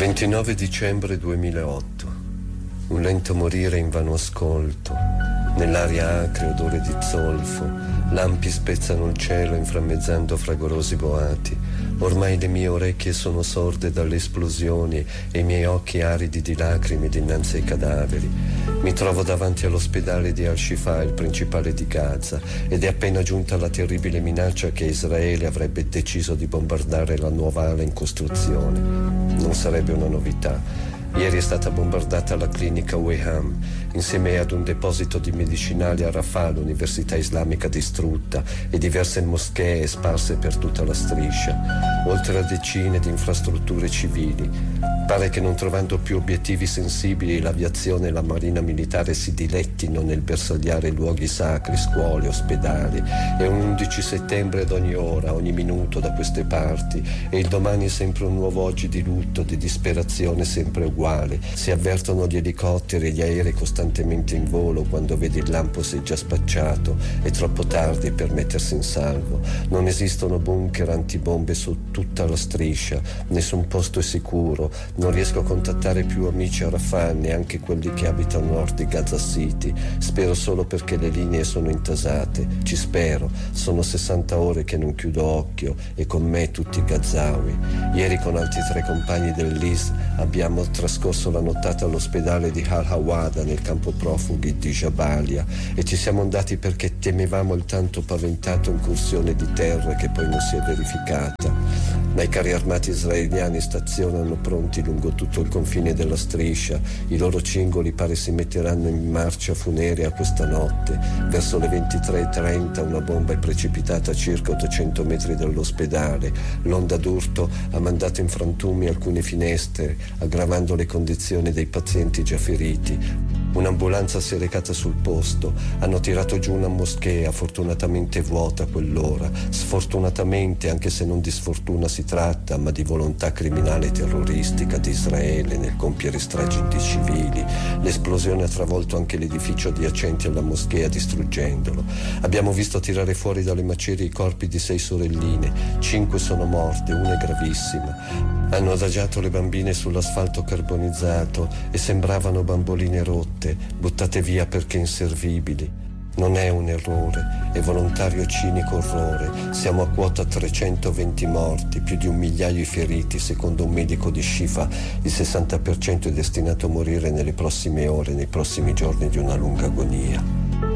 29 dicembre 2008. Un lento morire in vano ascolto. Nell'aria acre odore di zolfo. Lampi spezzano il cielo inframmezzando fragorosi boati. Ormai le mie orecchie sono sorde dalle esplosioni e i miei occhi aridi di lacrime dinanzi ai cadaveri. Mi trovo davanti all'ospedale di Al-Shifa, il principale di Gaza, ed è appena giunta la terribile minaccia che Israele avrebbe deciso di bombardare la nuova ala in costruzione. Non sarebbe una novità. Ieri è stata bombardata la clinica Weham, insieme ad un deposito di medicinali a Rafah, l'università islamica distrutta e diverse moschee sparse per tutta la striscia, oltre a decine di infrastrutture civili. Pare che non trovando più obiettivi sensibili l'aviazione e la marina militare si dilettino nel bersagliare luoghi sacri, scuole, ospedali. È un 11 settembre ad ogni ora, ogni minuto da queste parti, e il domani è sempre un nuovo oggi di lutto, di disperazione sempre uguale. Si avvertono gli elicotteri e gli aerei costantemente in volo quando vedi il lampo sei già spacciato, è troppo tardi per mettersi in salvo. Non esistono bunker antibombe su tutta la striscia, nessun posto è sicuro. Non riesco a contattare più amici a Rafah, neanche quelli che abitano a nord di Gaza City. Spero solo perché le linee sono intasate. Ci spero. Sono 60 ore che non chiudo occhio e con me tutti i gazawi. Ieri con altri 3 compagni dell'IS abbiamo trascorso la nottata all'ospedale di Al-Hawada nel campo profughi di Jabalia e ci siamo andati perché temevamo il tanto paventato incursione di terra che poi non si è verificata. Ma i carri armati israeliani stazionano pronti lungo tutto il confine della striscia. I loro cingoli pare si metteranno in marcia funerea questa notte. Verso le 23:30 una bomba è precipitata a circa 800 metri dall'ospedale. L'onda d'urto ha mandato in frantumi alcune finestre, aggravando le condizioni dei pazienti già feriti. Un'ambulanza si è recata sul posto. Hanno tirato giù una moschea, fortunatamente vuota a quell'ora. Sfortunatamente, anche se non di sfortuna si tratta, ma di volontà criminale e terroristica di Israele nel compiere stragi di civili. L'esplosione ha travolto anche l'edificio adiacente alla moschea, distruggendolo. Abbiamo visto tirare fuori dalle macerie i corpi di 6 sorelline. 5 sono morte, una è gravissima. Hanno adagiato le bambine sull'asfalto carbonizzato e sembravano bamboline rotte, buttate via perché inservibili. Non è un errore, è volontario cinico orrore. Siamo a quota 320 morti, più di 1 migliaio i feriti. Secondo un medico di Shifa, il 60% è destinato a morire nelle prossime ore, nei prossimi giorni di una lunga agonia.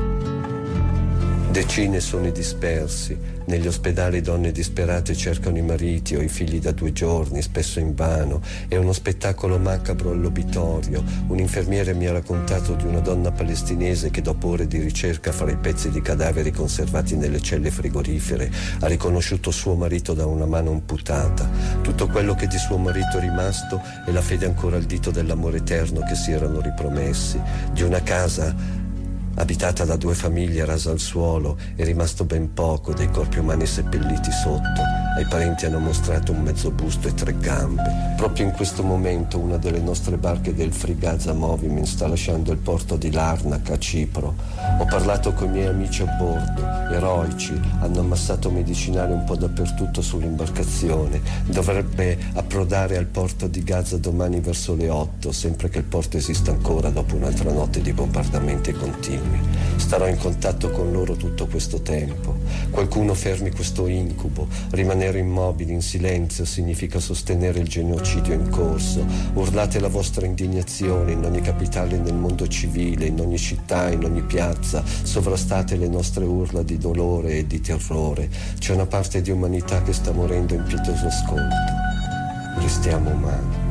Decine sono i dispersi. Negli ospedali donne disperate cercano i mariti o i figli da 2 giorni, spesso invano. È uno spettacolo macabro all'obitorio. Un infermiere mi ha raccontato di una donna palestinese che dopo ore di ricerca fra i pezzi di cadaveri conservati nelle celle frigorifere ha riconosciuto suo marito da una mano amputata. Tutto quello che di suo marito è rimasto è la fede ancora al dito dell'amore eterno che si erano ripromessi. Di una casa abitata da 2 famiglie rasa al suolo è rimasto ben poco, dei corpi umani seppelliti sotto. Ai parenti hanno mostrato un mezzo busto e 3 gambe. Proprio in questo momento una delle nostre barche del Free Gaza Movement sta lasciando il porto di Larnaca a Cipro. Ho parlato con i miei amici a bordo, eroici, hanno ammassato medicinali un po' dappertutto sull'imbarcazione. Dovrebbe approdare al porto di Gaza domani verso le 8, sempre che il porto esista ancora dopo un'altra notte di bombardamenti continui. Starò in contatto con loro tutto questo tempo. Qualcuno fermi questo incubo. Rimanere immobili in silenzio significa sostenere il genocidio in corso. Urlate la vostra indignazione in ogni capitale nel mondo civile, in ogni città, in ogni piazza. Sovrastate le nostre urla di dolore e di terrore. C'è una parte di umanità che sta morendo in pietoso ascolto. Restiamo umani.